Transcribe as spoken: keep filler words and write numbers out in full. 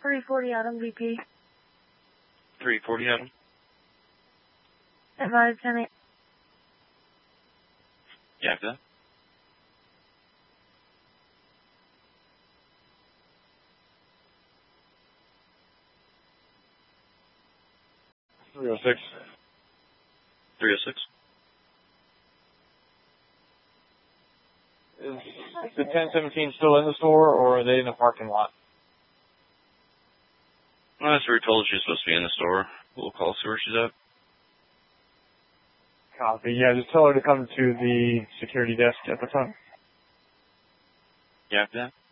three forty Adam V P. three forty Adam. Advise ten eight. Yeah, after that. three oh six. three oh six. Is the ten seventeen still in the store, or are they in the parking lot? Well, that's where we told her she's supposed to be in the store. We'll call, see where she's at. Copy. Yeah, just tell her to come to the security desk at the front. Yeah, after that.